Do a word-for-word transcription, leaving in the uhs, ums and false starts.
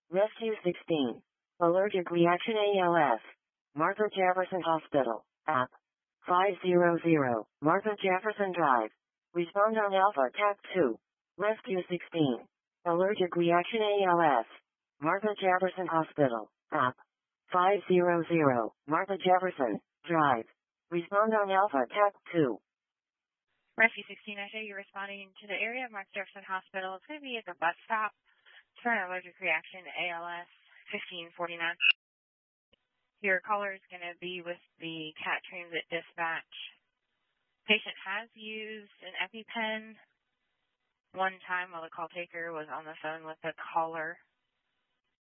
Rescue sixteen. Allergic reaction A L S. Martha Jefferson Hospital. App. five hundred. Martha Jefferson Drive. Respond on Alpha Tab two. Rescue sixteen. Allergic reaction A L S. Martha Jefferson Hospital. App. five hundred. Martha Jefferson Drive. Respond on Alpha Tab two. Rescue sixteen, I show you're responding to the area of Martha Jefferson Hospital. It's going to be at the bus stop. It's for an allergic reaction, A L S fifteen forty-nine. Your caller is going to be with the CAT Transit Dispatch. Patient has used an EpiPen one time while the call taker was on the phone with the caller.